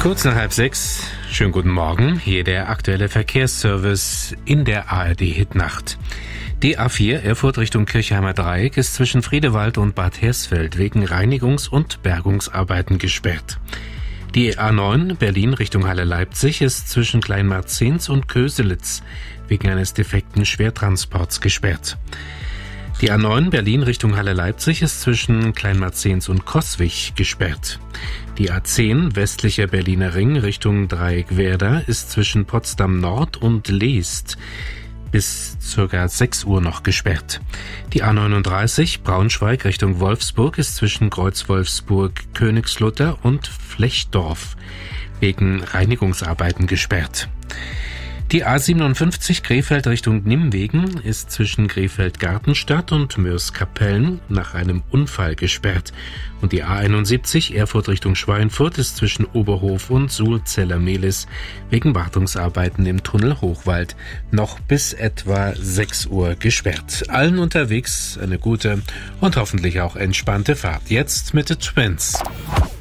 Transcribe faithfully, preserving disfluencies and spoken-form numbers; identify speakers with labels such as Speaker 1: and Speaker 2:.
Speaker 1: Kurz nach halb sechs, schönen guten Morgen, hier der aktuelle Verkehrsservice in der A R D-Hitnacht. Die A vier Erfurt Richtung Kirchheimer Dreieck ist zwischen Friedewald und Bad Hersfeld wegen Reinigungs- und Bergungsarbeiten gesperrt. Die A neun Berlin Richtung Halle-Leipzig ist zwischen Kleinmarzens und Köselitz wegen eines defekten Schwertransports gesperrt. Die A neun Berlin Richtung Halle-Leipzig ist zwischen Kleinmarzens und Coswig gesperrt. Die A zehn westlicher Berliner Ring Richtung Dreieck-Werder ist zwischen Potsdam Nord und Leest bis ca. sechs Uhr noch gesperrt. Die A neununddreißig Braunschweig Richtung Wolfsburg ist zwischen Kreuz Wolfsburg, Königslutter und Flechdorf wegen Reinigungsarbeiten gesperrt. Die A siebenundfünfzig Krefeld Richtung Nimwegen ist zwischen Krefeld-Gartenstadt und Moerskapellen nach einem Unfall gesperrt. Und die A einundsiebzig Erfurt Richtung Schweinfurt ist zwischen Oberhof und Sulzeller-Mehlis wegen Wartungsarbeiten im Tunnel Hochwald noch bis etwa sechs Uhr gesperrt. Allen unterwegs eine gute und hoffentlich auch entspannte Fahrt. Jetzt mit The Twins.